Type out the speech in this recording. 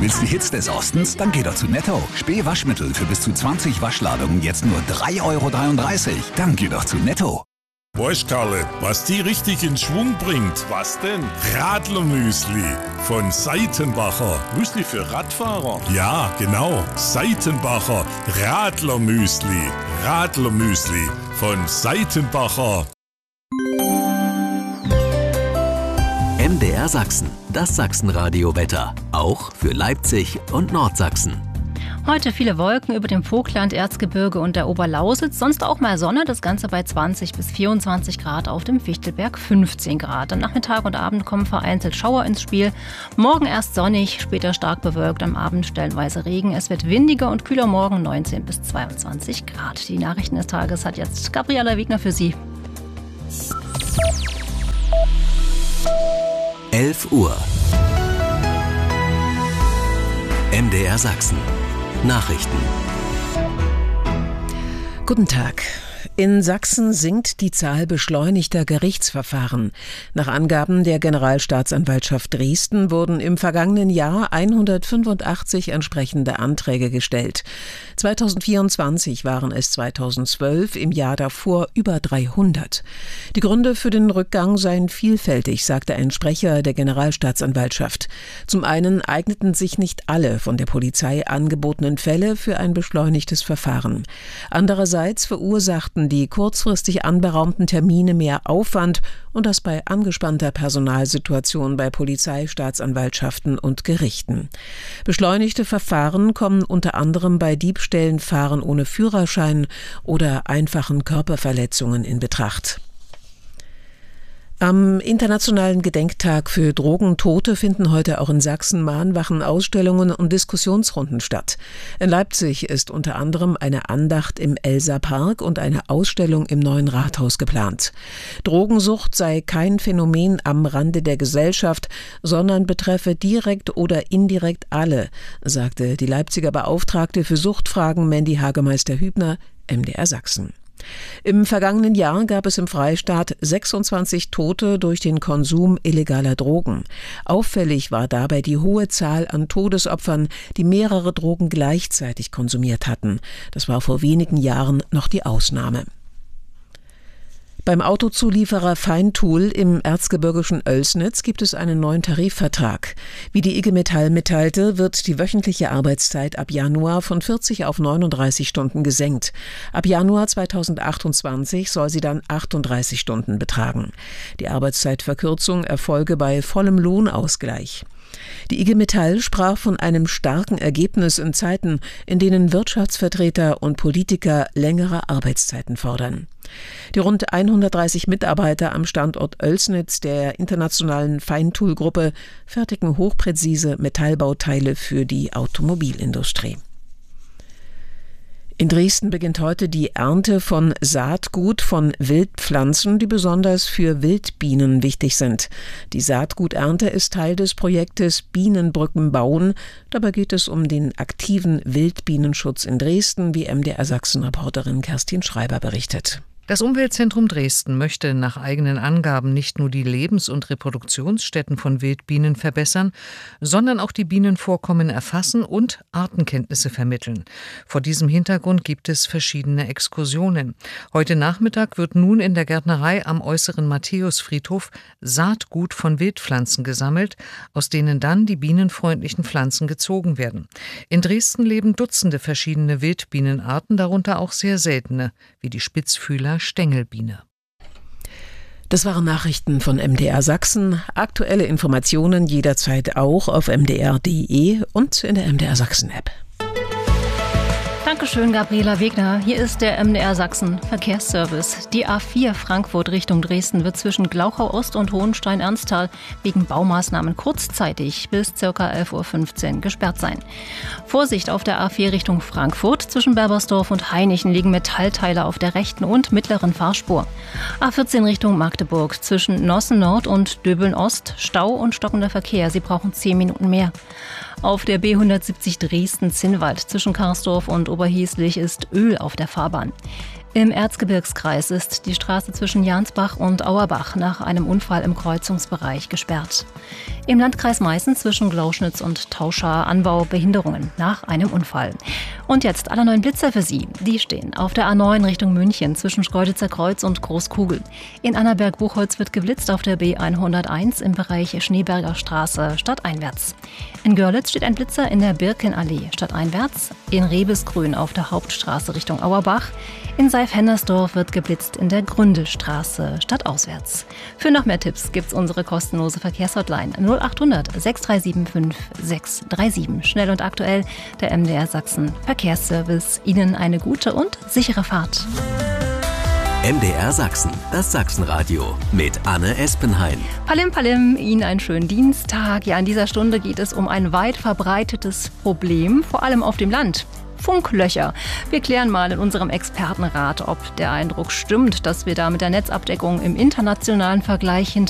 Willst die Hits des Ostens? Dann geh doch zu Netto. Spee-Waschmittel für bis zu 20 Waschladungen jetzt nur 3,33 Euro. Dann geh doch zu Netto. Weißt, Karle, was die richtig in Schwung bringt? Was denn? Radlermüsli von Seitenbacher. Müsli für Radfahrer? Ja, genau. Seitenbacher Radlermüsli. Radlermüsli von Seitenbacher. MDR Sachsen, das Sachsenradio-Wetter. Auch für Leipzig und Nordsachsen. Heute viele Wolken über dem Vogtland, Erzgebirge und der Oberlausitz. Sonst auch mal Sonne, das Ganze bei 20 bis 24 Grad, auf dem Fichtelberg 15 Grad. Am Nachmittag und Abend kommen vereinzelt Schauer ins Spiel. Morgen erst sonnig, später stark bewölkt, am Abend stellenweise Regen. Es wird windiger und kühler morgen, 19 bis 22 Grad. Die Nachrichten des Tages hat jetzt Gabriela Wegner für Sie. 11 Uhr. MDR Sachsen. Nachrichten. Guten Tag. In Sachsen sinkt die Zahl beschleunigter Gerichtsverfahren. Nach Angaben der Generalstaatsanwaltschaft Dresden wurden im vergangenen Jahr 185 entsprechende Anträge gestellt. 2024 waren es 2012, im Jahr davor über 300. Die Gründe für den Rückgang seien vielfältig, sagte ein Sprecher der Generalstaatsanwaltschaft. Zum einen eigneten sich nicht alle von der Polizei angebotenen Fälle für ein beschleunigtes Verfahren. Andererseits verursachten die kurzfristig anberaumten Termine mehr Aufwand und das bei angespannter Personalsituation bei Polizei, Staatsanwaltschaften und Gerichten. Beschleunigte Verfahren kommen unter anderem bei Diebstählen, Fahren ohne Führerschein oder einfachen Körperverletzungen in Betracht. Am Internationalen Gedenktag für Drogentote finden heute auch in Sachsen Mahnwachen, Ausstellungen und Diskussionsrunden statt. In Leipzig ist unter anderem eine Andacht im Elser Park und eine Ausstellung im Neuen Rathaus geplant. Drogensucht sei kein Phänomen am Rande der Gesellschaft, sondern betreffe direkt oder indirekt alle, sagte die Leipziger Beauftragte für Suchtfragen Mandy Hagemeister-Hübner, MDR Sachsen. Im vergangenen Jahr gab es im Freistaat 26 Tote durch den Konsum illegaler Drogen. Auffällig war dabei die hohe Zahl an Todesopfern, die mehrere Drogen gleichzeitig konsumiert hatten. Das war vor wenigen Jahren noch die Ausnahme. Beim Autozulieferer Feintool im erzgebirgischen Oelsnitz gibt es einen neuen Tarifvertrag. Wie die IG Metall mitteilte, wird die wöchentliche Arbeitszeit ab Januar von 40 auf 39 Stunden gesenkt. Ab Januar 2028 soll sie dann 38 Stunden betragen. Die Arbeitszeitverkürzung erfolge bei vollem Lohnausgleich. Die IG Metall sprach von einem starken Ergebnis in Zeiten, in denen Wirtschaftsvertreter und Politiker längere Arbeitszeiten fordern. Die rund 130 Mitarbeiter am Standort Oelsnitz der internationalen Feintool-Gruppe fertigen hochpräzise Metallbauteile für die Automobilindustrie. In Dresden beginnt heute die Ernte von Saatgut von Wildpflanzen, die besonders für Wildbienen wichtig sind. Die Saatguternte ist Teil des Projektes Bienenbrücken bauen. Dabei geht es um den aktiven Wildbienenschutz in Dresden, wie MDR Sachsen-Reporterin Kerstin Schreiber berichtet. Das Umweltzentrum Dresden möchte nach eigenen Angaben nicht nur die Lebens- und Reproduktionsstätten von Wildbienen verbessern, sondern auch die Bienenvorkommen erfassen und Artenkenntnisse vermitteln. Vor diesem Hintergrund gibt es verschiedene Exkursionen. Heute Nachmittag wird nun in der Gärtnerei am äußeren Matthäusfriedhof Saatgut von Wildpflanzen gesammelt, aus denen dann die bienenfreundlichen Pflanzen gezogen werden. In Dresden leben Dutzende verschiedene Wildbienenarten, darunter auch sehr seltene, wie die Spitzfühler Stängelbiene. Das waren Nachrichten von MDR Sachsen. Aktuelle Informationen jederzeit auch auf mdr.de und in der MDR Sachsen App. Dankeschön, Gabriela Wegner. Hier ist der MDR Sachsen Verkehrsservice. Die A4 Frankfurt Richtung Dresden wird zwischen Glauchau Ost und Hohenstein-Ernsthal wegen Baumaßnahmen kurzzeitig bis ca. 11:15 Uhr gesperrt sein. Vorsicht auf der A4 Richtung Frankfurt. Zwischen Berbersdorf und Hainichen liegen Metallteile auf der rechten und mittleren Fahrspur. A14 Richtung Magdeburg. Zwischen Nossen Nord und Döbeln Ost Stau und stockender Verkehr. Sie brauchen 10 Minuten mehr. Auf der B170 Dresden-Zinnwald zwischen Karsdorf und Oberhieslich ist Öl auf der Fahrbahn. Im Erzgebirgskreis ist die Straße zwischen Jansbach und Auerbach nach einem Unfall im Kreuzungsbereich gesperrt. Im Landkreis Meißen zwischen Glauschnitz und Tauscha Anbaubehinderungen nach einem Unfall. Und jetzt alle neuen Blitzer für Sie. Die stehen auf der A9 Richtung München zwischen Schkeuditzer Kreuz und Großkugel. In Annaberg-Buchholz wird geblitzt auf der B101 im Bereich Schneeberger Straße stadteinwärts. In Görlitz steht ein Blitzer in der Birkenallee stadteinwärts. In Rebesgrün auf der Hauptstraße Richtung Auerbach. In Seif-Hennersdorf wird geblitzt in der Gründestraße stadtauswärts. Für noch mehr Tipps gibt's unsere kostenlose Verkehrshotline 0800 637 5637. Schnell und aktuell, der MDR Sachsen Verkehrsservice. Ihnen eine gute und sichere Fahrt. MDR Sachsen, das Sachsenradio mit Anne Espenhain. Palim Palim, Ihnen einen schönen Dienstag. Ja, in dieser Stunde geht es um ein weit verbreitetes Problem, vor allem auf dem Land. Funklöcher. Wir klären mal in unserem Expertenrat, ob der Eindruck stimmt, dass wir da mit der Netzabdeckung im internationalen Vergleich hinter